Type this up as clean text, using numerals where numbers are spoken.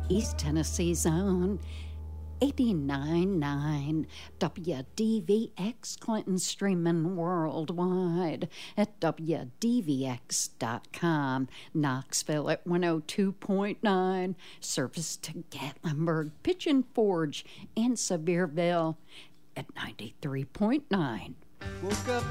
East Tennessee's own 89.9 WDVX Clinton, streaming worldwide at WDVX.com. Knoxville at 102.9. Service to Gatlinburg, Pigeon Forge, and Sevierville at 93.9. Woke up